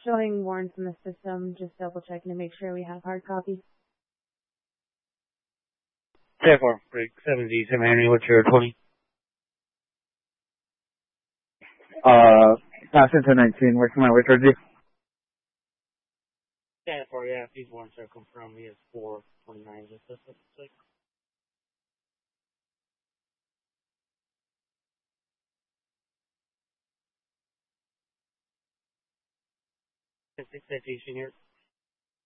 showing warrants in the system, just double checking to make sure we have hard copies. 10-4, break 7Z, 7 Henry, what's your 20? Pass into 19, working my way towards you. 10-4, yeah, if these warrants are confirmed, he has 429 in the system. 6 citation here.